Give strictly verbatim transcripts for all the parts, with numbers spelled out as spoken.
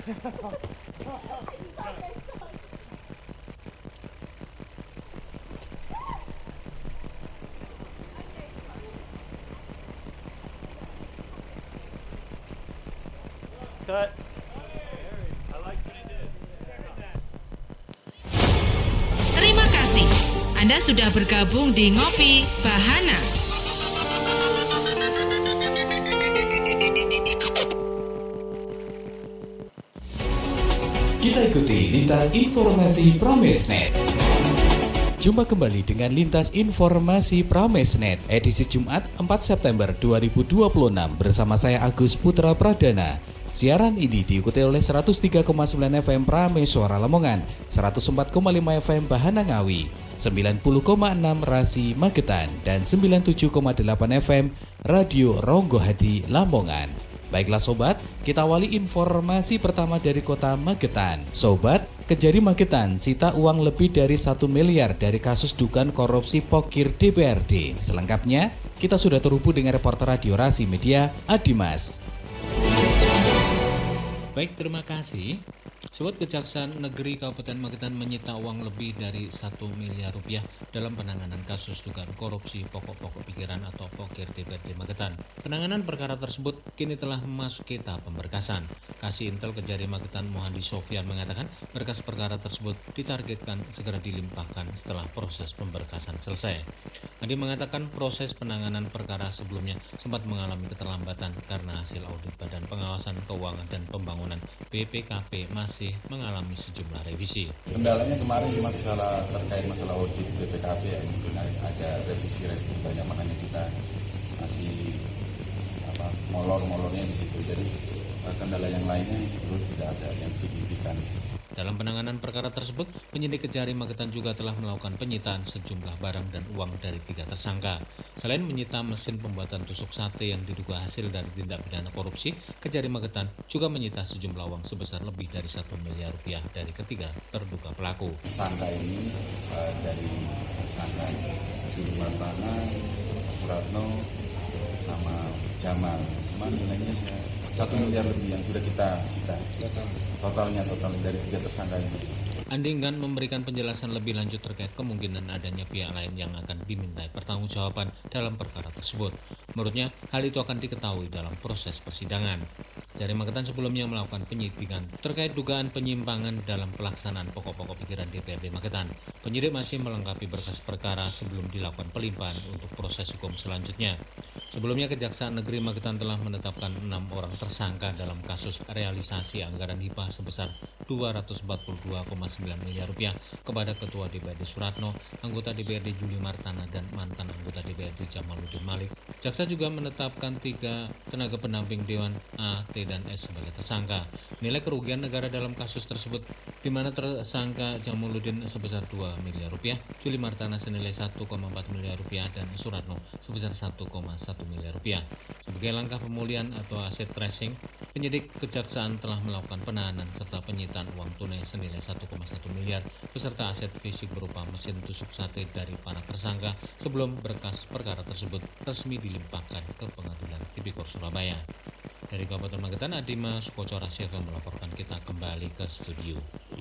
Cut. Terima kasih. Anda sudah bergabung di Ngopi Bahana. Kita ikuti lintas informasi Pramesnet. Jumpa kembali dengan lintas informasi Pramesnet edisi Jumat empat September dua ribu dua puluh enam bersama saya Agus Putra Pradana. Siaran ini diikuti oleh seratus tiga koma sembilan F M Prame Suara Lamongan, seratus empat koma lima F M Bahana Ngawi, sembilan puluh koma enam Rasi Magetan, dan sembilan puluh tujuh koma delapan F M Radio Ronggo Hadi Lamongan. Baiklah sobat, kita awali informasi pertama dari kota Magetan. Sobat, Kejari Magetan sita uang lebih dari satu miliar dari kasus dugaan korupsi Pokir D P R D. Selengkapnya, kita sudah terhubung dengan reporter Radio Rasi Media, Adimas. Baik, terima kasih. Sobat, Kejaksaan Negeri Kabupaten Magetan menyita uang lebih dari satu miliar rupiah dalam penanganan kasus dugaan korupsi pokok-pokok pikiran atau Pokir D P R D Magetan. Penanganan perkara tersebut kini telah memasuki tahap pemberkasan. Kasih Intel Kejari Magetan Mohandi Sofyan mengatakan berkas perkara tersebut ditargetkan segera dilimpahkan setelah proses pemberkasan selesai. Adi mengatakan proses penanganan perkara sebelumnya sempat mengalami keterlambatan karena hasil audit Badan Pengawasan Keuangan dan Pembangunan B P K P masih mengalami sejumlah revisi. Kendalanya kemarin masalah terkait masalah audit B P K P ya, mungkin ada revisi-revisi banyak, makanya kita masih apa molor-molornya di situ. Jadi kendala yang lainnya sebelum tidak ada yang signifikan. Dalam penanganan perkara tersebut, penyidik Kejari Magetan juga telah melakukan penyitaan sejumlah barang dan uang dari tiga tersangka. Selain menyita mesin pembuatan tusuk sate yang diduga hasil dari tindak pidana korupsi, Kejari Magetan juga menyita sejumlah uang sebesar lebih dari satu miliar rupiah dari ketiga terduga pelaku. Tersangka ini uh, dari tersangka Julimartana, Suratno, sama Jamal. Cuma nilainya satu miliar lebih yang sudah kita sita. Totalnya total dari tiga tersangka ini. Andi enggan memberikan penjelasan lebih lanjut terkait kemungkinan adanya pihak lain yang akan dimintai pertanggungjawaban dalam perkara tersebut. Menurutnya, hal itu akan diketahui dalam proses persidangan. Kejari Magetan sebelumnya melakukan penyidikan terkait dugaan penyimpangan dalam pelaksanaan pokok-pokok pikiran D P R D Magetan. Penyidik masih melengkapi berkas perkara sebelum dilakukan pelimpahan untuk proses hukum selanjutnya. Sebelumnya, Kejaksaan Negeri Magetan telah menetapkan enam orang tersangka dalam kasus realisasi anggaran hibah sebesar dua ratus empat puluh dua koma sembilan miliar rupiah kepada Ketua D P R D Suratno, anggota D P R D Juli Martana, dan mantan anggota D P R D Jamaluddin Malik. Jaksa juga menetapkan tiga tenaga pendamping Dewan A, T, dan S sebagai tersangka. Nilai kerugian negara dalam kasus tersebut, di mana tersangka Jamaluddin sebesar dua miliar rupiah, Juli Martana senilai satu koma empat miliar rupiah, dan Suratno sebesar satu koma satu miliar rupiah. Sebagai langkah pemulihan atau aset tracing, penyidik Kejaksaan telah melakukan penahanan serta penyitaan uang tunai senilai satu koma satu miliar beserta aset fisik berupa mesin tusuk sate dari para tersangka sebelum berkas perkara tersebut resmi dilimpahkan ke Pengadilan Tipikor Surabaya. Dari Kabupaten Magetan, Adimas Kocorasiaka melaporkan. Kita kembali ke studio.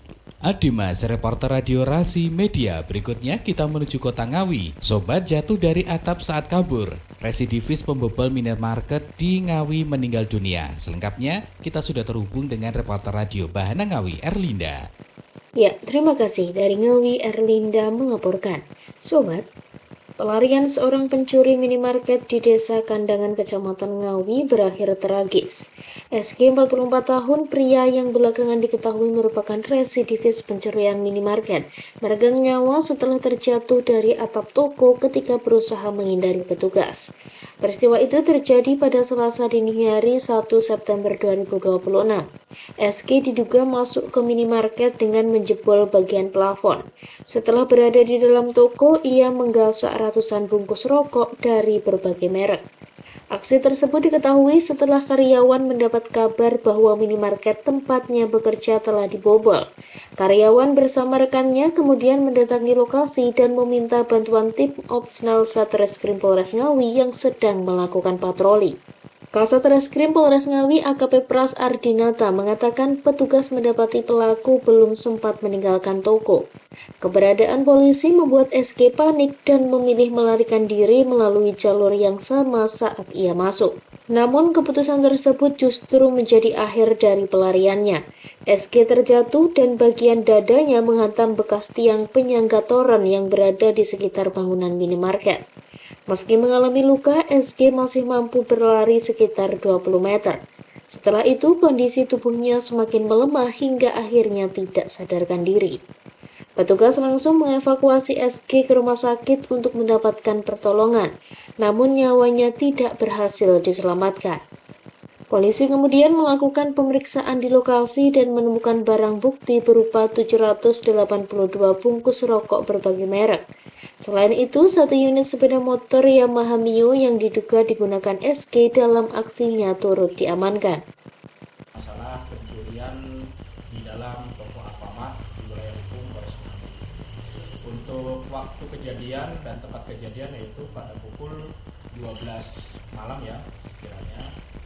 Adimas, reporter Radio Rasi Media. Berikutnya kita menuju kota Ngawi. Sobat jatuh dari atap saat kabur. Residivis pembobol minimarket di Ngawi meninggal dunia. Selengkapnya kita sudah terhubung dengan reporter Radio Bahana Ngawi, Erlinda. Ya, terima kasih. Dari Ngawi, Erlinda melaporkan. Sobat, pelarian seorang pencuri minimarket di Desa Kandangan, Kecamatan Ngawi berakhir tragis. S G empat puluh empat tahun, pria yang belakangan diketahui merupakan residivis pencurian minimarket, meregang nyawa setelah terjatuh dari atap toko ketika berusaha menghindari petugas. Peristiwa itu terjadi pada Selasa dini hari satu September dua ribu dua puluh enam. S G diduga masuk ke minimarket dengan menjebol bagian plafon. Setelah berada di dalam toko, ia menggasak ratusan bungkus rokok dari berbagai merek. Aksi tersebut diketahui setelah karyawan mendapat kabar bahwa minimarket tempatnya bekerja telah dibobol. Karyawan bersama rekannya kemudian mendatangi lokasi dan meminta bantuan tim Opsnal Satreskrim Polres Ngawi yang sedang melakukan patroli. Kasat Reskrim Polres Ngawi A K P Pras Ardinata mengatakan petugas mendapati pelaku belum sempat meninggalkan toko. Keberadaan polisi membuat S G panik dan memilih melarikan diri melalui jalur yang sama saat ia masuk. Namun keputusan tersebut justru menjadi akhir dari pelariannya. S G terjatuh dan bagian dadanya menghantam bekas tiang penyangga toren yang berada di sekitar bangunan minimarket. Meski mengalami luka, S G masih mampu berlari sekitar dua puluh meter. Setelah itu, kondisi tubuhnya semakin melemah hingga akhirnya tidak sadarkan diri. Petugas langsung mengevakuasi S G ke rumah sakit untuk mendapatkan pertolongan, namun nyawanya tidak berhasil diselamatkan. Polisi kemudian melakukan pemeriksaan di lokasi dan menemukan barang bukti berupa tujuh ratus delapan puluh dua bungkus rokok berbagai merek. Selain itu, satu unit sepeda motor Yamaha Mio yang diduga digunakan S G dalam aksinya turut diamankan. Masalah pencurian di dalam toko Alfamart di wilayah hukum Polres Ngawi. Untuk waktu kejadian dan tempat kejadian yaitu pada pukul dua belas malam ya, sekiranya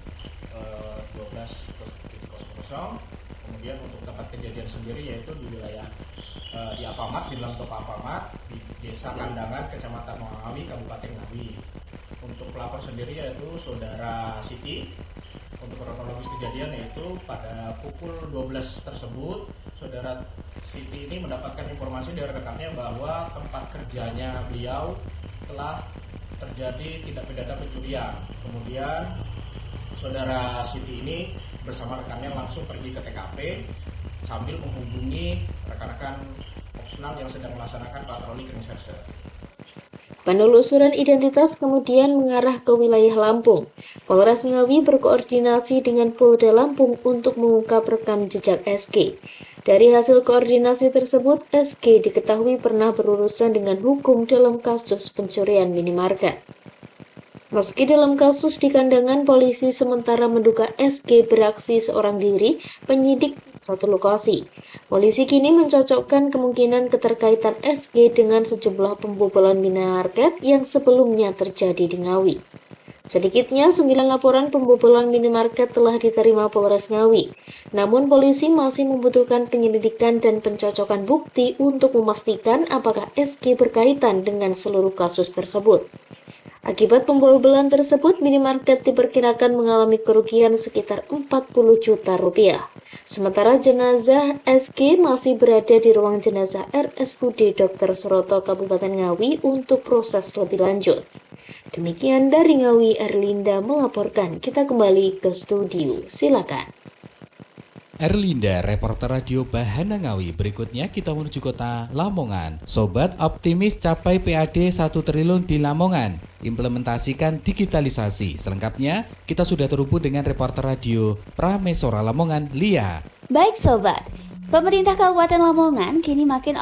eh, dua belas nol nol. Kemudian untuk tempat kejadian sendiri yaitu di wilayah eh, di Alfamart, di dalam toko Alfamart di Desa Kandangan, Kecamatan Ngawi, Kabupaten Ngawi. Untuk pelapor sendiri yaitu Saudara Siti. Untuk kronologis kejadian yaitu pada pukul dua belas tersebut, Saudara Siti ini mendapatkan informasi dari rekannya bahwa tempat kerjanya beliau telah terjadi tindak pidana pencurian. Kemudian Saudara Siti ini bersama rekannya langsung pergi ke T K P sambil menghubungi rekan-rekan opsional yang sedang melaksanakan patroli Ring Serse. Penelusuran identitas kemudian mengarah ke wilayah Lampung. Polres Ngawi berkoordinasi dengan Polda Lampung untuk mengungkap rekam jejak S G. Dari hasil koordinasi tersebut, S G diketahui pernah berurusan dengan hukum dalam kasus pencurian minimarket. Meski dalam kasus di Kandangan, polisi sementara menduga S G beraksi seorang diri, penyidik satu lokasi. Polisi kini mencocokkan kemungkinan keterkaitan S G dengan sejumlah pembobolan minimarket yang sebelumnya terjadi di Ngawi. Sedikitnya sembilan laporan pembobolan minimarket telah diterima Polres Ngawi. Namun polisi masih membutuhkan penyelidikan dan pencocokan bukti untuk memastikan apakah S G berkaitan dengan seluruh kasus tersebut. Akibat pembobolan tersebut, minimarket diperkirakan mengalami kerugian sekitar empat puluh juta rupiah. Sementara jenazah S G masih berada di ruang jenazah R S U D Dokter Suroto Kabupaten Ngawi untuk proses lebih lanjut. Demikian dari Ngawi, Erlinda melaporkan. Kita kembali ke studio. Silakan. Erlinda, reporter radio Bahana Ngawi. Berikutnya kita menuju kota Lamongan. Sobat optimis capai P A D satu triliun di Lamongan. Implementasikan digitalisasi. Selengkapnya, kita sudah terhubung dengan reporter radio Pramesora Lamongan, Lia. Baik sobat, pemerintah Kabupaten Lamongan kini makin